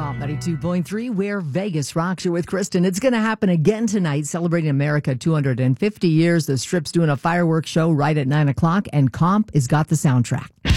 Comp 92.3, where Vegas rocks. You're with Kristen. It's going to happen again tonight, celebrating America 250 years. The Strip's doing a fireworks show right at 9 o'clock, and Comp has got the soundtrack.